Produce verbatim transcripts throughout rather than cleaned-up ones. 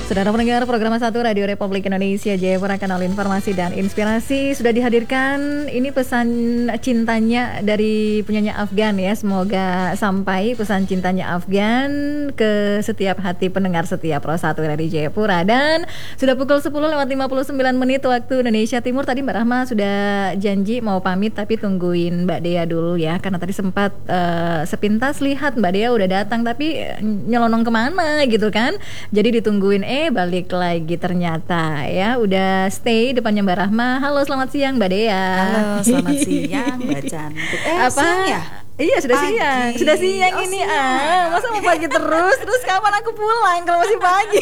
Saudara pendengar program satu Radio Republik Indonesia Jayapura, kanal informasi dan inspirasi, sudah dihadirkan ini pesan cintanya dari penyanyi Afgan ya. Semoga sampai pesan cintanya Afgan ke setiap hati pendengar setiap Pro satu Radio Jayapura. Dan sudah pukul sepuluh lewat lima puluh sembilan menit waktu Indonesia Timur. Tadi Mbak Rahma sudah janji mau pamit, tapi tungguin Mbak Dea dulu ya, karena tadi sempat uh, sepintas lihat Mbak Dea udah datang tapi nyelonong kemana gitu kan. Jadi ditungguin eh balik lagi ternyata ya, udah stay depannya Mbak Rahma. Halo, selamat siang Mbak Dea. Halo, selamat siang Mbak Cantik. Eh, apa? Siang ya? Iya, sudah pagi. siang. Sudah siang oh, ini. siang. Ah, masa mau pagi terus? Terus kapan aku pulang kalau masih pagi?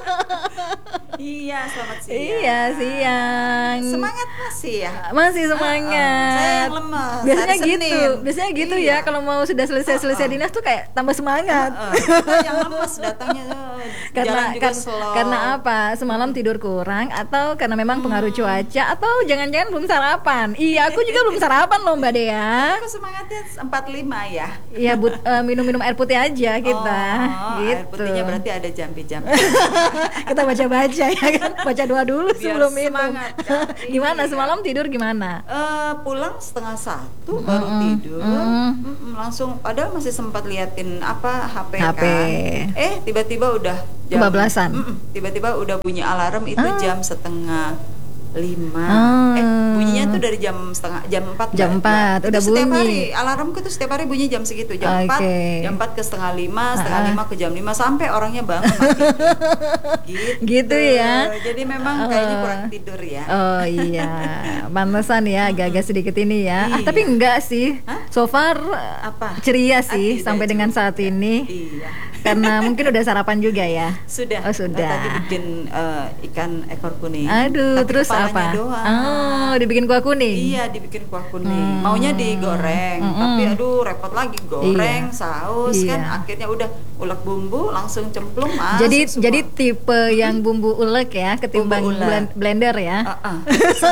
Iya, selamat siang. Iya, siang. Semangat masih ya? Masih semangat. Uh, uh, saya yang lemes. Biasanya hari gitu. Senin. Biasanya gitu Iya. ya, kalau mau sudah selesai-selesai uh, uh. dinas tuh kayak tambah semangat. Uh, uh. Kita yang lemes datangnya uh, karena jalan juga kan, slow. karena apa? Semalam tidur kurang atau karena memang Hmm. pengaruh cuaca atau jangan-jangan belum sarapan? Iya, aku juga belum sarapan loh Mbak Dea. Aku semangatnya empat puluh lima ya. Iya, but, uh, minum-minum air putih aja kita. Oh, gitu. air putihnya berarti ada jampi-jampi. Kita baca-baca ya kan, baca doa dulu Biar sebelum minum. semangat, kan? Gimana Iya. semalam tidur gimana? Uh, pulang setengah satu baru Mm-mm. tidur, Mm-mm. Mm-mm, langsung. Padahal masih sempat liatin apa H P, H P. kan. Eh tiba-tiba udah jam, Kebablasan. Mm-mm, tiba-tiba udah bunyi alarm itu Ah. jam setengah lima. Ah. Eh bunyinya tuh dari jam setengah jam empat. Jam empat, Itu udah setiap bunyi. hari alarmku tuh setiap hari bunyi jam segitu, jam empat, Oke. jam empat ke setengah lima, setengah Ah. lima ke jam lima, sampai orangnya bangun mati. gitu. Gitu ya. Jadi memang kayaknya Oh. kurang tidur ya. Oh iya, pantesan ya agak-agak sedikit ini ya. Ah, Iya. tapi enggak sih. Hah? So far Apa? ceria Ah, sih tidak sampai dengan juga. saat ini. Iya. Karena mungkin udah sarapan juga ya. Sudah. Oh, sudah. Tadi bikin eh, ikan ekor kuning. Aduh, Tapi terus kepalanya apa? doang. Oh, dibikin kuah kuning. Iya, dibikin kuah kuning. Hmm. Maunya digoreng, Mm-mm. tapi aduh repot lagi goreng, Iya. saus Iya. kan. Akhirnya udah ulek bumbu langsung cemplung masuk Jadi semua. jadi tipe yang bumbu ulek ya ketimbang Bumbu ulek. blend- blender ya. Ah, ah.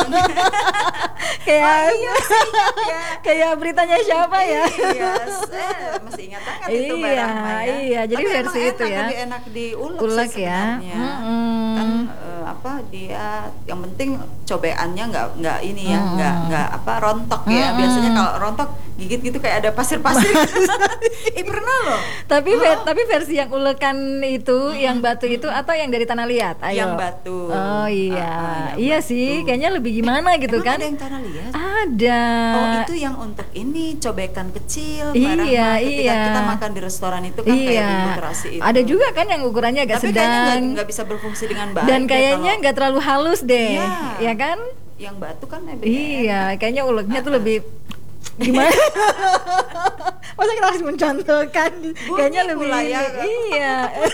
Kayak Oh, iya, masih ingat ya. kayak beritanya siapa ya? Iya, saya masih ingat banget itu Mbak Iya, Rahma ya. iya, jadi Tapi versi emang itu enak, ya. lebih enak diulek Ulek sih ya. sebenarnya. Mm-mm. Kan eh, apa dia yang penting cobeannya nggak nggak ini ya, Mm-mm. nggak nggak apa rontok ya. Mm-mm. Biasanya kalau rontok gigit gitu kayak ada pasir-pasir. Ih pernah loh. Tapi ver- tapi versi yang ulekan itu, yang batu itu atau yang dari tanah liat? Ayo. Yang batu. Oh iya, Ah, ah, yang iya batu. sih, kayaknya lebih gimana gitu Emang kan? ada yang tanah liat? Ada. Oh itu yang untuk ini cobekan kecil. Mbak Iya, Rahma. Ketika iya. kita makan di restoran itu kan kayak Iya. bumbu terasi itu. Ada juga kan yang ukurannya agak Tapi kayaknya nggak sedang nggak bisa berfungsi dengan baik. dan ya kayaknya kalau nggak terlalu halus deh, Iya. ya kan? yang batu kan lebih Iya, kayaknya uleknya tuh lebih gimana? Masa kita harus mencontohkan? Kayaknya lebih pula ya. iya.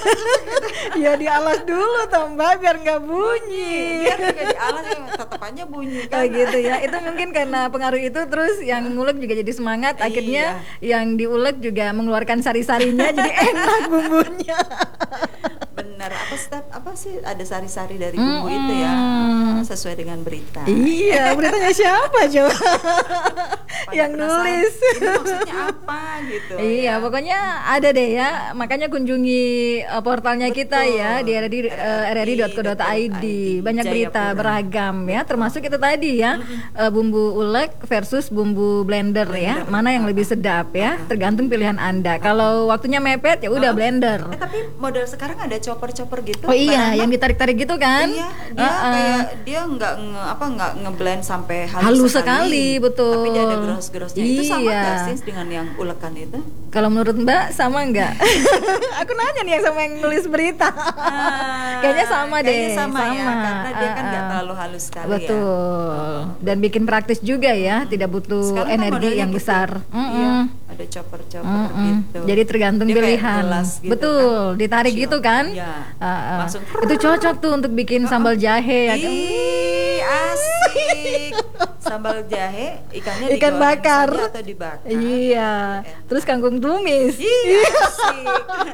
Ya dialas dulu toh Mbak biar nggak bunyi. Biar nggak dialas tetap aja bunyi kan. Oh gitu ya. Itu mungkin karena pengaruh itu, terus yang ngulek juga jadi semangat, akhirnya Iya. yang diulek juga mengeluarkan sari-sarinya jadi enak bumbunya. Benar, apa step apa sih ada sari-sari dari bumbu Mm-mm. itu ya, sesuai dengan berita. Iya, beritanya siapa coba? Pada Yang penasaran, nulis. ini maksudnya apa gitu. Iya, ya. pokoknya ada deh ya. Makanya kunjungi uh, portalnya kita Betul. ya di r r i r r i dot co dot i d. Banyak berita Jayapura. beragam ya, termasuk itu tadi ya, uh, bumbu ulek versus bumbu blender, ya. Blender. Mana yang lebih sedap ya? Tergantung pilihan Anda. Kalau waktunya mepet ya udah blender. Eh, tapi model sekarang ada chopper-chopper gitu. Oh iya, Mbak yang Rahma. ditarik-tarik gitu kan? Iya, dia Uh-uh. kayak dia nggak nge, apa nggak ngeblend sampai halus, Halus sekali, betul. Tapi dia ada geros-gerosnya. Itu sama Iya. nggak sih dengan yang ulekan itu? Kalau menurut Mbak sama nggak? Aku nanya nih yang sama yang nulis berita. Ah, Kayaknya sama deh. kayaknya sama, ya, karena dia kan nggak Ah, ah. terlalu halus sekali Betul. Dan bikin praktis juga ya, tidak butuh Sekarang kan energi modelnya yang gitu. besar. Iya, Mm-mm. ada chopper-chopper Mm-mm. gitu. Jadi tergantung Dia kayak pilihan. gelas gitu Betul, kan. ditarik Cium. gitu kan? Iya. Ah, ah. Langsung. Itu cocok tuh untuk bikin sambal jahe ya kan? Ih, asik. Sambal jahe, ikannya Ikan digoreng bakar. saja atau dibakar. Iya. Enak. Terus kangkung tumis. Iya, asik.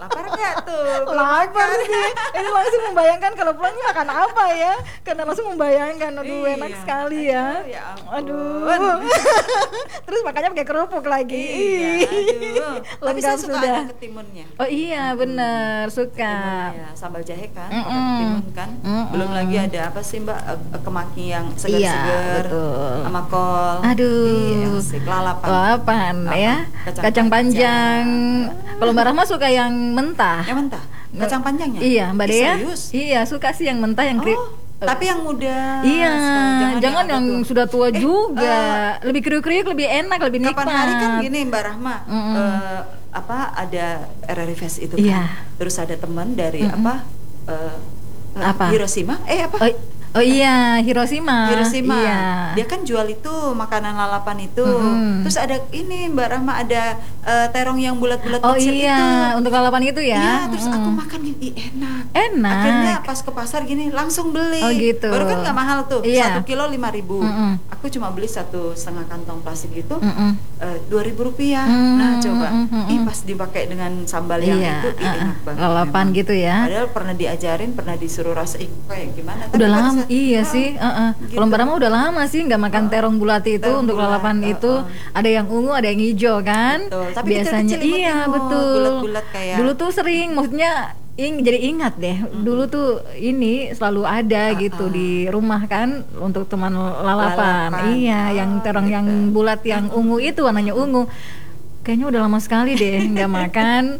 Lapar nggak tuh? Belum Lapar makan. sih. Ini langsung membayangkan kalau pulang ini makan apa ya? Karena langsung membayangkan, aduh Iya. enak sekali ya. Aduh, ya ampun. Aduh. Terus makannya pakai kerupuk lagi. Iya, aduh. Tapi Lengkap saya suka sudah. ada ketimunnya. Oh iya benar, suka. Ya, sambal jahe kan, Mm-mm. pakai ketimun kan. Mm-mm. Belum lagi ada apa sih Mbak? Eh, Kemaki yang Iya, segar-segar. betul. Sama kol. Aduh. Iya, asik. Lalapan. Lalapan Apa? ya. Kacang Kacang panjang. panjang. Kalau Mbak Rahma suka yang mentah. Yang mentah? Kacang panjangnya? Iya, Mbak Ih, Dea. serius? Iya, suka sih yang mentah yang kri- Oh, tapi yang muda. Iya, sekali. jangan, apa yang tuh. sudah tua Eh, juga. Lebih kriuk-kriuk, lebih enak, lebih nikmat. Kapan hari kan gini Mbak Rahma, Mm-mm. eh, apa ada R R I Fest itu kan, Iya. terus ada teman dari Mm-mm. apa, eh, eh, Apa? Hiroshima, eh apa? Oh, oh iya, Hiroshima. Hiroshima, Iya. dia kan jual itu makanan lalapan itu, Mm-mm. terus ada ini Mbak Rahma ada eh, terong yang bulat-bulat Oh kecil iya, itu. untuk lalapan itu ya. Iya, terus aku Mm-mm. makan gini, ih, enak. Enak. Akhirnya pas ke pasar gini langsung beli. Oh, gitu. Baru kan nggak mahal tuh, Iya. satu kilo lima ribu. Mm-mm. Aku cuma beli satu setengah kantong plastik gitu, Mm-mm. dua ribu rupiah. Mm, Nah coba, mm, mm, ih mm. pas dipakai dengan sambal yang Iya, itu, ih, uh-uh. enak banget. Lalapan memang. gitu ya. Padahal pernah diajarin, pernah disuruh rasa, ih kayak gimana? Tapi Udah pada lama, saat- iya oh, sih. uh-uh. gitu. Kalau Mbak Rama udah lama sih nggak makan Oh, terong bulat itu terong untuk bulat, lalapan uh-uh. itu. Ada yang ungu, ada yang hijau kan. Betul, tapi Biasanya kecil-kecil iya imut-imut, betul. bulat-bulat kayak- Dulu tuh sering, maksudnya ing, jadi ingat deh. Dulu tuh ini selalu ada Uh-uh. gitu di rumah kan untuk teman lalapan. Lalapan. Iya, yang Oh, terong yang gitu. bulat yang ungu itu warnanya ungu. Kayaknya udah lama sekali deh nggak makan.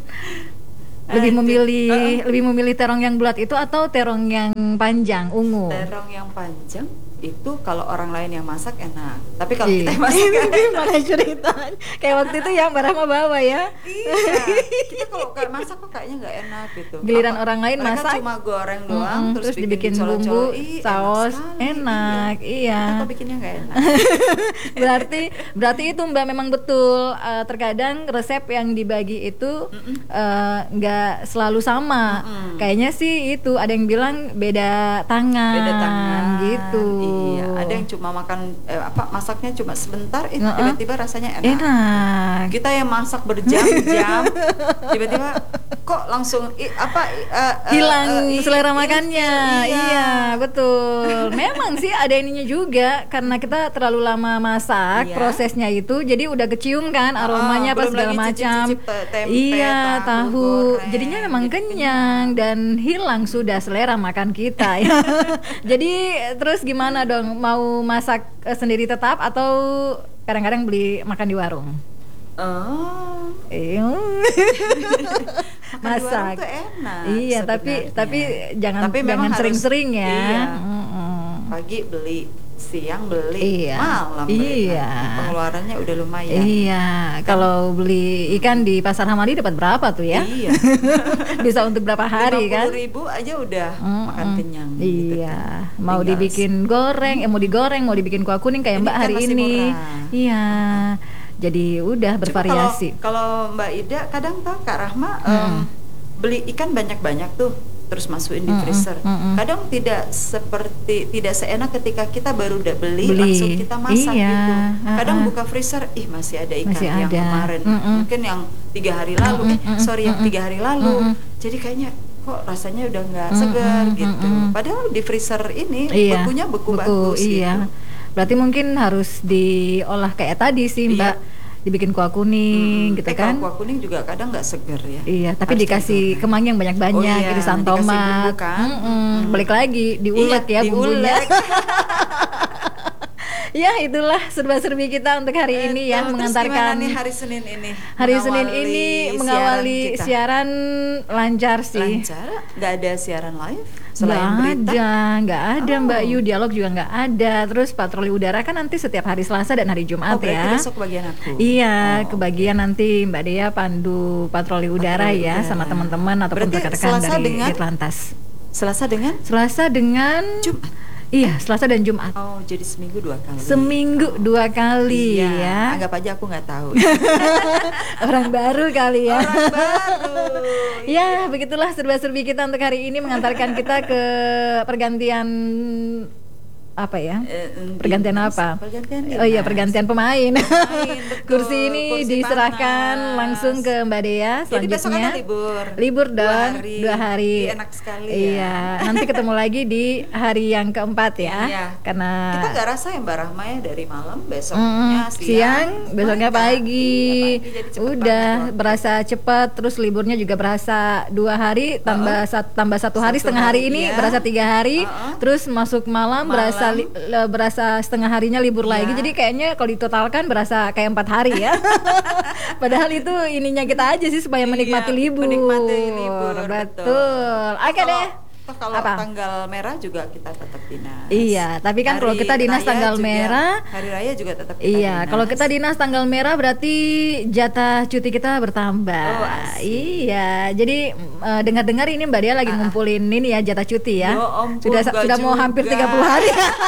Lebih Aduh. memilih Uh-uh. lebih memilih terong yang bulat itu atau terong yang panjang ungu? Terong yang panjang itu kalau orang lain yang masak enak, tapi kalau Iya. kita yang masak nggak enak. Mana ceritanya? Kayak waktu itu yang Mbak Rahma bawa ya. Iya, kita kalau kayak masak kok kayaknya nggak enak gitu. Giliran orang lain mereka masak, cuma goreng doang, Mm-mm, terus, terus dibikin colok-colok. bumbu, Ih, saus, sekali, enak, iya. Kita kok bikinnya nggak enak. berarti berarti itu Mbak memang betul, eh, terkadang resep yang dibagi itu eh, nggak selalu sama. Mm-mm. Kayaknya sih itu ada yang bilang beda tangan, Beda tangan gitu. Iya, ada yang cuma makan eh, apa masaknya cuma sebentar, eh, Uh-uh. tiba-tiba rasanya enak. Enak. Kita yang masak berjam-jam, tiba-tiba kok langsung i, apa i- eh, eh, Hilang eh, i- selera i- makannya. iya. Iya, betul. Memang sih ada ininya juga karena kita terlalu lama masak, Iya. prosesnya itu jadi udah kecium kan aromanya Ah, apa belum segala lagi macam. cicip-cicip te- tempe, Iya, tahu, tahu. goreng, Jadinya memang jadi kenyang dan hilang sudah selera makan kita ya. Jadi terus gimana dong? Mau masak eh, sendiri tetap atau kadang-kadang beli makan di warung? Oh, Eh, makan di warung masak. tuh enak. Iya, tapi sebenarnya. tapi jangan Tapi memang jangan harus- sering-sering ya. Iya. Mm-mm. Pagi beli, siang beli, Iya. malam beli. Iya. Nah, pengeluarannya udah lumayan. Iya, kalau beli ikan di Pasar Hamadi dapat berapa tuh ya? Iya. Bisa untuk berapa hari kan? lima puluh ribu aja udah Mm-mm. makan kenyang. gitu Iya, kan. mau Tinggal dibikin goreng, eh mau digoreng, mau dibikin kuah kuning kayak Ini Mbak kan hari masih ini. murah. Iya, jadi udah Cuma bervariasi. Kalau, kalau Mbak Ida kadang tahu Kak Rahma Mm. em, beli ikan banyak-banyak tuh terus masukin di Mm-mm, freezer. mm-mm. Kadang tidak seperti tidak seenak ketika kita baru udah beli, Beli. langsung kita masak Iya, gitu. Kadang uh-uh. buka freezer, ih masih ada ikan Masih yang ada. kemarin, Mm-mm. mungkin yang tiga hari lalu, Mm-mm, eh mm-mm, sorry yang mm-mm. tiga hari lalu. Mm-mm. Jadi kayaknya kok rasanya udah nggak Mm-mm, segar gitu. mm-mm. Padahal di freezer ini Iya, bekunya beku, beku, bagus iya. gitu. Berarti mungkin harus diolah kayak tadi sih Iya. Mbak, dibikin kuah kuning Mm-mm. gitu eh, kan? kalau kuah kuning juga kadang nggak seger ya. Iya, tapi Harus dikasih digoreng. kemang yang banyak-banyak, Oh iya, irisan dikasih tomat. bumbu kan? Mm-mm. Mm. Balik lagi diulek Iya, ya bumbunya. diulek. Ya, itulah serba-serbi kita untuk hari ini ya, Betul. Terus mengantarkan gimana nih hari Senin ini? hari Senin Mengawali ini siaran mengawali kita. siaran lancar sih. Lancar? Nggak ada siaran live Nggak selain berita? ada, nggak ada Oh. Mbak Yu, dialog juga nggak ada. Terus patroli udara kan nanti setiap hari Selasa dan hari Jumat Oh, berarti ya. besok bagian aku. Iya, Oh. kebagian nanti Mbak Dea pandu patroli udara Patroli ya udara. sama teman-teman ataupun Berarti rekan-rekan Selasa dari dengan- Ditlantas. Selasa dengan Selasa dengan Jumat. Iya, Selasa dan Jumat. Oh, jadi seminggu dua kali. Seminggu dua kali Iya, ya. anggap aja aku nggak tahu. Orang baru kali ya. Orang baru. Ya, begitulah serba-serbi kita untuk hari ini mengantarkan kita ke pergantian apa ya? Eh, Pergantian dinas. apa? Pergantian Oh iya, dinas. pergantian pemain. Pemain, betul. Kursi ini Kursi diserahkan panas. langsung ke Mbak Dea Jadi selanjutnya. besok ada libur. Libur Dua dong, hari. dua hari. Ih, enak sekali ya. Iya, nanti ketemu lagi di hari yang keempat ya. Iya. Karena Kita nggak rasa ya Mbak Rahma ya, dari malam Mm, besoknya siang, siang, besoknya pagi. pagi. Iya, pagi, jadi cepet Udah banget waktu. berasa cepat, terus liburnya juga berasa dua hari tambah Uh-uh. sat- tambah satu hari, Satu setengah hari hari, ini iya. berasa tiga hari, Uh-uh. terus masuk malam, Malam. berasa li- le- berasa setengah harinya libur Iya. lagi. Jadi kayaknya kalau ditotalkan berasa kayak empat hari ya. Padahal itu ininya kita aja sih supaya menikmati Iya, libur. menikmati libur, Betul. Oke Kalau- deh. toh kalau Apa? tanggal merah juga kita tetap dinas. Iya, tapi kan kalau Hari kita dinas raya tanggal juga- merah, hari raya juga tetap kita iya, dinas. kalau kita dinas tanggal merah berarti jatah cuti kita bertambah. Oh, asik. Iya, jadi eh, dengar-dengar ini Mbak Dia lagi Ah, ah. ngumpulin ini ya jatah cuti ya. Ya ampun, sudah enggak sudah mau hampir juga. tiga puluh hari.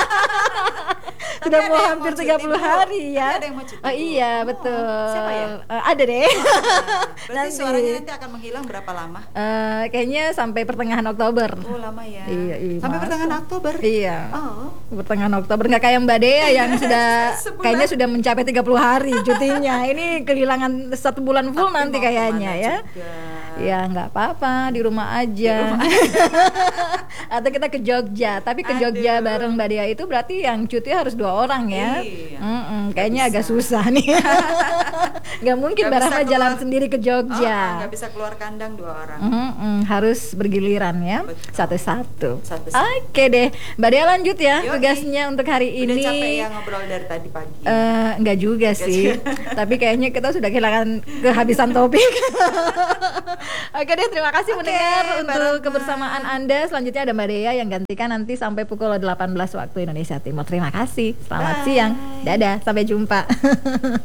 Tapi Sudah ada mau yang hampir mau cuti, tiga puluh Bu. hari ya. Tapi ada yang mau cuti, Oh Bu. iya, Oh, betul. siapa ya? Eh, ada deh. Berarti Nanti. suaranya nanti akan menghilang berapa lama? Eh, kayaknya sampai pertengahan Oktober. Oh, lama ya. Iya, iya, Sampai masa? pertengahan Oktober. Iya. Oh. Pertengahan Oktober, nggak kayak Mbak Dea yang sudah Sebulan. kayaknya sudah mencapai tiga puluh hari cutinya. Ini kehilangan satu bulan full Tapi nanti mau kayaknya kemana ya. juga. Ya nggak apa-apa, di rumah aja. Atau kita ke Jogja. Tapi ke Jogja Aduh. bareng Mbak Dea itu berarti yang cuti harus dua orang ya. Iya. Mm-mm, Nggak kayaknya bisa. agak susah nih. Nggak mungkin Nggak Mbak bisa Rahma jalan keluar. sendiri ke Oh, Jogja. nggak bisa keluar kandang dua orang. Mm-mm, harus bergiliran ya, Betul. satu-satu. Satu-satu. Oke deh, Mbak Dea lanjut ya Yoi. tugasnya untuk hari Udah ini. capek ya ngobrol dari tadi pagi. Eh, enggak juga Nggak sih, juga. tapi kayaknya kita sudah kehilangan kehabisan topik. Oke deh, terima kasih Oke, mendengar Mbak untuk Rahma. kebersamaan Anda. Selanjutnya ada Mbak Dea yang gantikan nanti sampai pukul delapan belas waktu Indonesia Timur. Terima kasih, selamat Bye. siang, dadah, sampai jumpa.